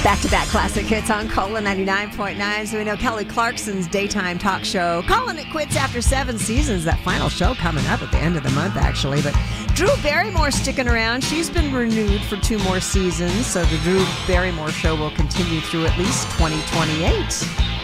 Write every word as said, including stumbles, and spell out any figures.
Back-to-back classic hits on Cola ninety-nine point nine. So we know Kelly Clarkson's daytime talk show, calling it quits after seven seasons. That final show coming up at the end of the month, actually. But Drew Barrymore sticking around. She's been renewed for two more seasons. So the Drew Barrymore show will continue through at least twenty twenty-eight.